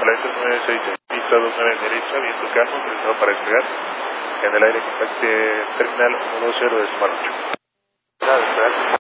Flight 96 pista 29 derecha, viento calmo, autorizado para despegar. En el aire contacte terminal 120 de Smart 8.